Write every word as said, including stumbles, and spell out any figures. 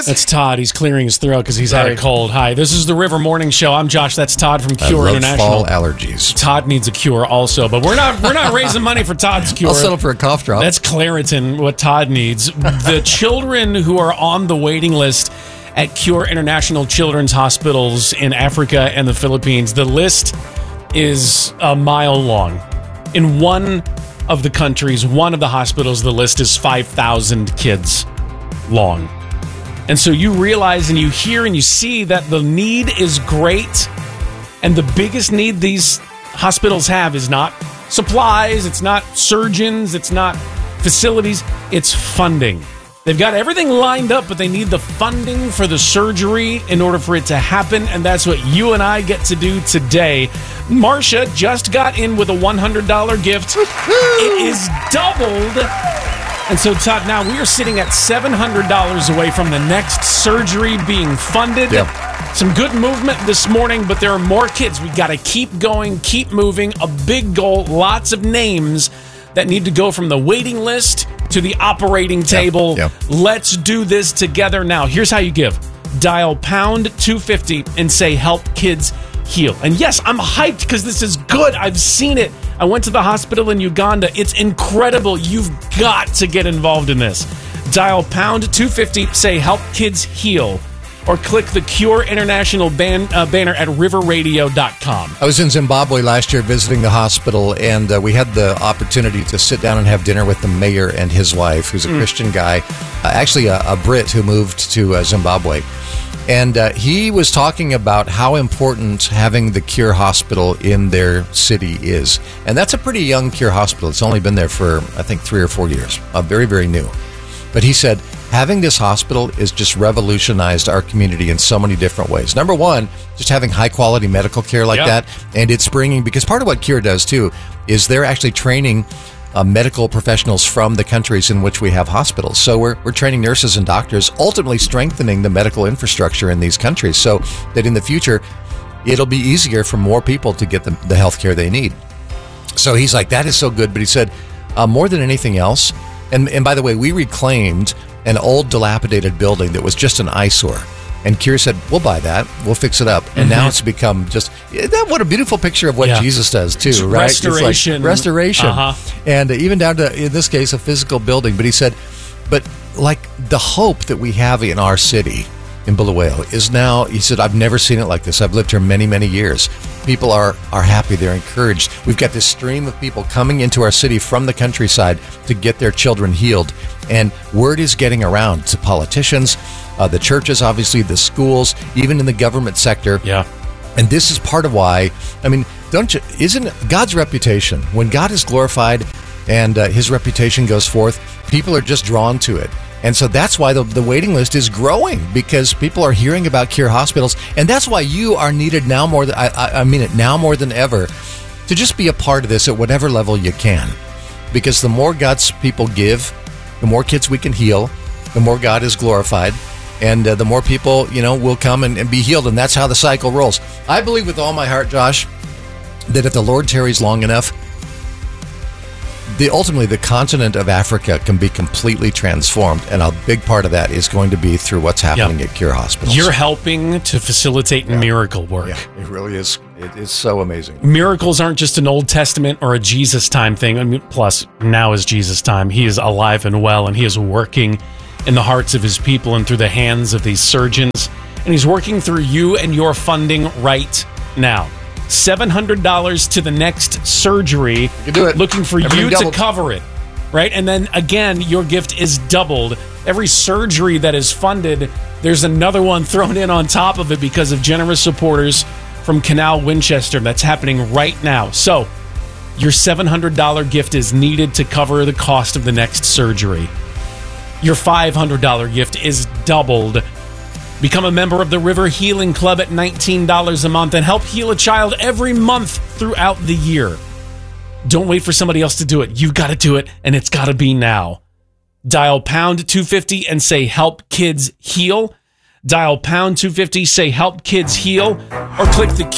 That's Todd. He's clearing his throat because he's Sorry. had a cold. Hi, this is the River Morning Show. I'm Josh. That's Todd from I Cure love International. fall allergies. Todd needs a cure also, but we're not we're not raising money for Todd's cure. I'll settle for a cough drop. That's Claritin, what Todd needs. The children who are on the waiting list at Cure International Children's Hospitals in Africa and the Philippines, the list is a mile long. In one of the countries, one of the hospitals, the list is five thousand kids long. And so you realize and you hear and you see that the need is great. And the biggest need these hospitals have is not supplies, it's not surgeons, it's not facilities, it's funding. They've got everything lined up, but they need the funding for the surgery in order for it to happen, and that's what you and I get to do today. Marcia just got in with a one hundred dollars gift. It is doubled. And so, Todd, now we are sitting at seven hundred dollars away from the next surgery being funded. Yep. Some good movement this morning, but there are more kids. We got to keep going, keep moving. A big goal, lots of names that need to go from the waiting list to the operating table. Yep, yep. Let's do this together now. Here's how you give. Dial pound two fifty and say help kids heal. And yes, I'm hyped because this is good. I've seen it. I went to the hospital in Uganda. It's incredible. You've got to get involved in this. Dial pound two fifty, say help kids heal. Or click the Cure International ban, uh, banner at river radio dot com. I was in Zimbabwe last year visiting the hospital, and uh, we had the opportunity to sit down and have dinner with the mayor and his wife, who's a mm. Christian guy, uh, actually a, a Brit who moved to uh, Zimbabwe. And uh, he was talking about how important having the Cure Hospital in their city is. And that's a pretty young Cure Hospital. It's only been there for, I think, three or four years. Uh, very, very new. But he said, having this hospital has just revolutionized our community in so many different ways. Number one, just having high-quality medical care like yeah. that. And it's bringing, because part of what Cure does, too, is they're actually training uh, medical professionals from the countries in which we have hospitals. So we're, we're training nurses and doctors, ultimately strengthening the medical infrastructure in these countries so that in the future, it'll be easier for more people to get the, the health care they need. So he's like, that is so good. But he said, uh, more than anything else, and, and by the way, we reclaimed an old dilapidated building that was just an eyesore. And Cure said, we'll buy that. We'll fix it up. And mm-hmm. now it's become just, that what a beautiful picture of what yeah. Jesus does too, it's right? Restoration. It's like restoration. Uh-huh. And even down to, in this case, a physical building. But he said, but like the hope that we have in our city, in Bulawayo, is now, he said, I've never seen it like this. I've lived here many, many years. People are, are happy. They're encouraged. We've got this stream of people coming into our city from the countryside to get their children healed. And word is getting around to politicians, uh, the churches, obviously, the schools, even in the government sector. Yeah. And this is part of why, I mean, don't you, isn't God's reputation, when God is glorified and uh, his reputation goes forth, people are just drawn to it. And so that's why the, the waiting list is growing, because people are hearing about Cure hospitals. And that's why you are needed now more than, I, I mean it, now more than ever, to just be a part of this at whatever level you can. Because the more God's people give, the more kids we can heal, the more God is glorified, and uh, the more people, you know, will come and, and be healed. And that's how the cycle rolls. I believe with all my heart, Josh, that if the Lord tarries long enough, the ultimately the continent of Africa can be completely transformed, and a big part of that is going to be through what's happening yep. at Cure hospitals. You're helping to facilitate yeah. miracle work. Yeah, it really is. It is so amazing. Miracles aren't just an Old Testament or a Jesus time thing. I mean, plus, now is Jesus time. He is alive and well, and he is working in the hearts of his people and through the hands of these surgeons. And he's working through you and your funding right now. seven hundred dollars to the next surgery. You can do it. Looking for Everything you doubled. to cover it, right? And then, again, your gift is doubled. Every surgery that is funded, there's another one thrown in on top of it because of generous supporters from Canal Winchester. That's happening right now. So, your seven hundred dollars gift is needed to cover the cost of the next surgery. Your five hundred dollars gift is doubled. Become a member of the River Healing Club at nineteen dollars a month and help heal a child every month throughout the year. Don't wait for somebody else to do it. You've got to do it, and it's got to be now. Dial pound two fifty and say help kids heal. Dial pound two fifty, say help kids heal, or click the